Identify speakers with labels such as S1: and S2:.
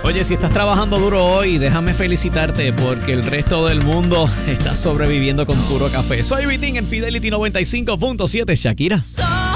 S1: Oye, si estás trabajando duro hoy, déjame felicitarte porque el resto del mundo está sobreviviendo con puro café. Soy Vitín en Fidelity 95.7, Shakira.